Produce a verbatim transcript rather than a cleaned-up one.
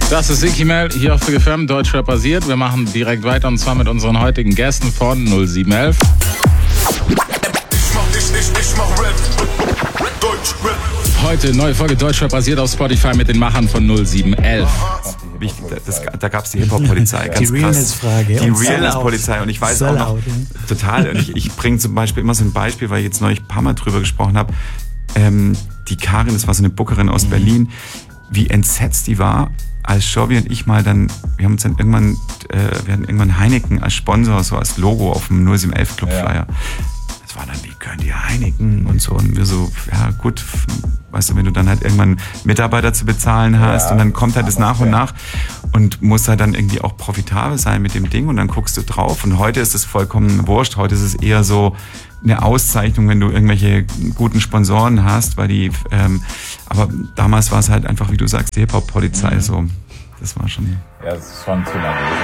Das ist Sicky Mel hier auf Big F M, Deutschrap basiert. Wir machen direkt weiter und zwar mit unseren heutigen Gästen von null sieben elf. Heute neue Folge Deutschrap basiert auf Spotify mit den Machern von null sieben elf. Wichtig, das, da gab es die Hip-Hop-Polizei, ganz die krass. Realness-Frage. Die Realness-Polizei. Und ich weiß Sell auch noch, out. total, und ich, ich bringe zum Beispiel immer so ein Beispiel, weil ich jetzt neulich ein paar Mal drüber gesprochen habe, ähm, die Karin, das war so eine Bookerin aus mhm. Berlin, wie entsetzt die war, als Shobi und ich mal dann, wir haben uns dann irgendwann, äh, wir hatten irgendwann Heineken als Sponsor, so als Logo auf dem null sieben elf Club Flyer. Ja. Das war dann, wie können die Heineken und so, und wir so, ja gut, weißt du, wenn du dann halt irgendwann Mitarbeiter zu bezahlen hast, ja, und dann kommt halt das nach und nach und muss halt dann irgendwie auch profitabel sein mit dem Ding und dann guckst du drauf und heute ist es vollkommen wurscht, heute ist es eher so eine Auszeichnung, wenn du irgendwelche guten Sponsoren hast, weil die, ähm, aber damals war es halt einfach, wie du sagst, die Hip-Hop-Polizei, mhm. so, das war schon... Ja, das ist schon zu lange.